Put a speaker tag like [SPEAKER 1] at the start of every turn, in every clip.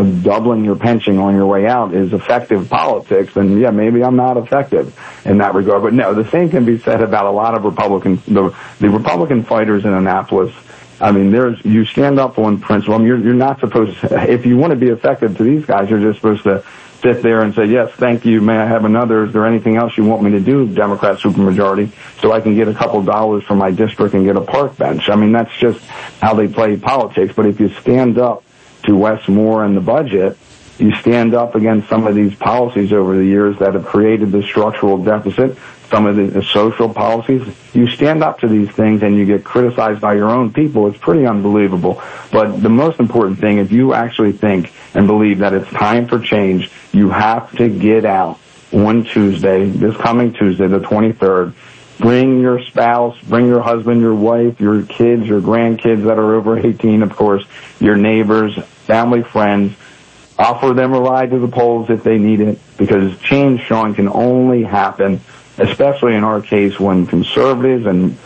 [SPEAKER 1] doubling your pension on your way out is effective politics, then yeah, maybe I'm not effective in that regard. But no, the same can be said about a lot of the Republican fighters in Annapolis. I mean, you stand up on principle. I mean, you're not supposed to, if you want to be effective to these guys, you're just supposed to sit there and say, yes, thank you, may I have another? Is there anything else you want me to do, Democrat supermajority, so I can get a couple dollars from my district and get a park bench? I mean, that's just how they play politics. But if you stand up to Wes Moore and the budget, you stand up against some of these policies over the years that have created the structural deficit, some of the social policies. You stand up to these things and you get criticized by your own people. It's pretty unbelievable. But the most important thing, if you actually think and believe that it's time for change, you have to get out on Tuesday, this coming Tuesday, the 23rd. Bring your spouse, bring your husband, your wife, your kids, your grandkids that are over 18, of course, your neighbors, family, friends. Offer them a ride to the polls if they need it, because change, Sean, can only happen, especially in our case, when conservatives and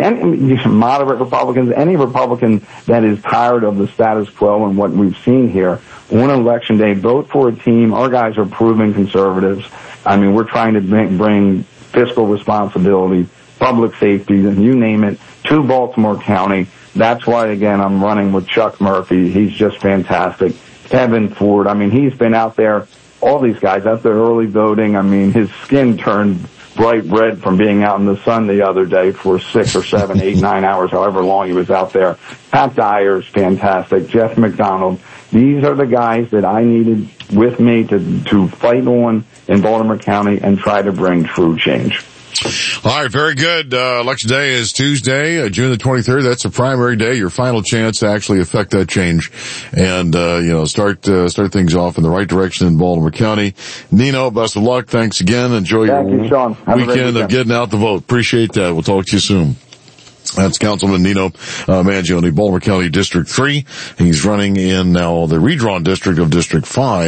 [SPEAKER 1] moderate Republicans, any Republican that is tired of the status quo and what we've seen here, on election day, vote for a team. Our guys are proven conservatives. I mean, we're trying to bring fiscal responsibility, public safety, you name it, to Baltimore County. That's why, again, I'm running with Chuck Murphy. He's just fantastic. Kevin Ford, I mean, he's been out there, all these guys out there early voting. I mean, his skin turned bright red from being out in the sun the other day for 6 or 7, 8, 9 hours, however long he was out there. Pat Dyer's fantastic. Jeff McDonald. These are the guys that I needed with me to fight on in Baltimore County and try to bring true change.
[SPEAKER 2] All right, very good. Election day is Tuesday, June the 23rd. That's the primary day, your final chance to actually affect that change and, start things off in the right direction in Baltimore County. Nino, best of luck. Thanks again. Enjoy your weekend of getting out the vote. Appreciate that. We'll talk to you soon. That's Councilman Nino Mangione, Baltimore County District 3. He's running in now the redrawn district of District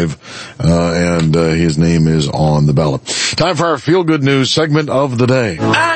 [SPEAKER 2] 5, and his name is on the ballot. Time for our feel-good news segment of the day.